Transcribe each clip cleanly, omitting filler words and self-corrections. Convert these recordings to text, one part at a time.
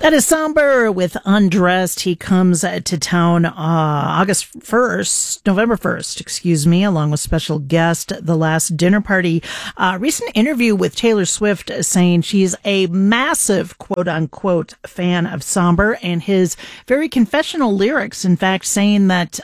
That is Somber with Undressed. He comes to town November 1st, along with special guest, The Last Dinner Party. Recent interview with Taylor Swift saying she's a massive quote-unquote fan of Somber and his very confessional lyrics. In fact, saying that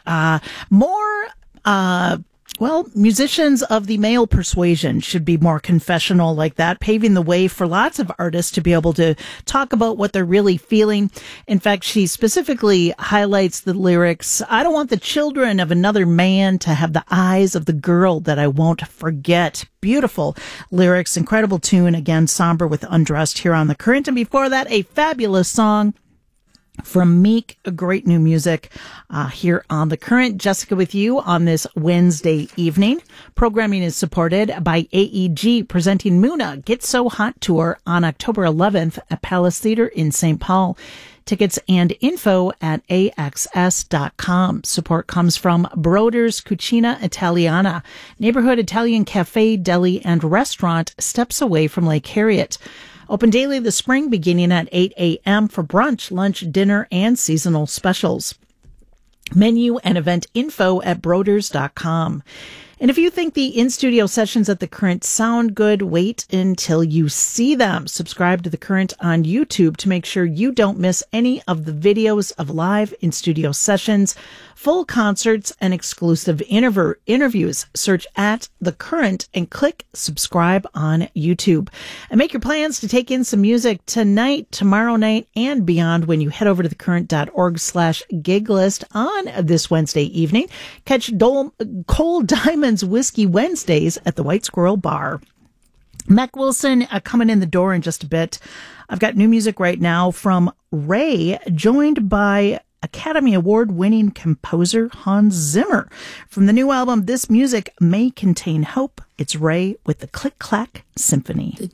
musicians of the male persuasion should be more confessional like that, paving the way for lots of artists to be able to talk about what they're really feeling. In fact, she specifically highlights the lyrics, "I don't want the children of another man to have the eyes of the girl that I won't forget." Beautiful lyrics, incredible tune. Again, Somber with Undressed here on The Current. And before that, a fabulous song from Meek, great new music here on The Current. Jessica with you on this Wednesday evening. Programming is supported by AEG, presenting Muna Get So Hot Tour on October 11th at Palace Theater in St. Paul. Tickets and info at AXS.com. Support comes from Broder's Cucina Italiana, neighborhood Italian cafe, deli, and restaurant steps away from Lake Harriet. Open daily this spring, beginning at 8 a.m. for brunch, lunch, dinner, and seasonal specials. Menu and event info at Broders.com. And if you think the in-studio sessions at The Current sound good, wait until you see them. Subscribe to The Current on YouTube to make sure you don't miss any of the videos of live in-studio sessions, full concerts, and exclusive interviews. Search at The Current and click subscribe on YouTube. And make your plans to take in some music tonight, tomorrow night, and beyond when you head over to thecurrent.org/gig list on this Wednesday evening. Catch Cole Diamond's Whiskey Wednesdays at the White Squirrel Bar. Mac Wilson coming in the door in just a bit. I've got new music right now from Ray, joined by Academy Award-winning composer Hans Zimmer. From the new album, This Music May Contain Hope, it's Ray with the Click Clack Symphony.